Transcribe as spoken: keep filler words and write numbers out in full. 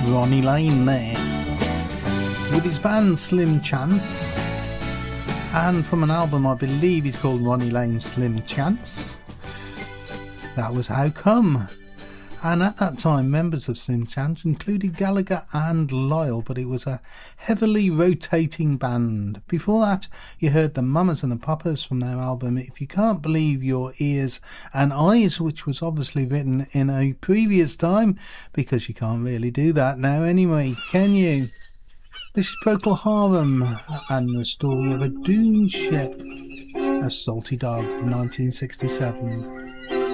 Ronnie Lane there with his band Slim Chance, and from an album I believe it's called Ronnie Lane Slim Chance, that was How Come. And at that time members of Slim Chance included Gallagher and Lyle, but it was a heavily rotating band. Before that you heard the Mamas and the Papas from their album If You Can't Believe Your Ears and Eyes, which was obviously written in a previous time, because you can't really do that now anyway, can you? This is Procol Harum and the story of a doomed ship, A Salty Dog from nineteen sixty-seven.